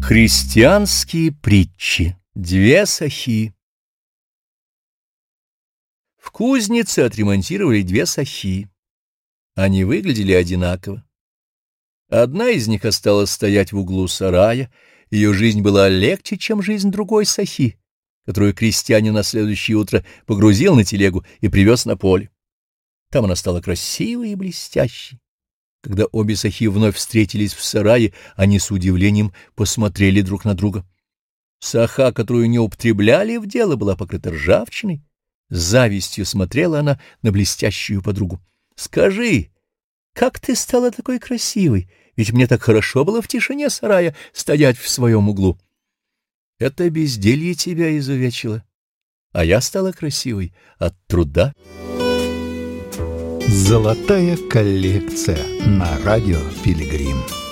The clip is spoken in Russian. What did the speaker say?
Христианские притчи. Две сахи. В кузнице отремонтировали две сахи. Они выглядели одинаково. Одна из них осталась стоять в углу сарая. Ее жизнь была легче, чем жизнь другой сахи, которую крестьянин на следующее утро погрузил на телегу и привез на поле. Там она стала красивой и блестящей. Когда обе сахи вновь встретились в сарае, они с удивлением посмотрели друг на друга. Саха, которую не употребляли в дело, была покрыта ржавчиной. С завистью смотрела она на блестящую подругу. — Скажи, как ты стала такой красивой? Ведь мне так хорошо было в тишине сарая стоять в своем углу. Это безделье тебя изувечило, а я стала красивой от труда. Золотая коллекция на радио Пилигрим.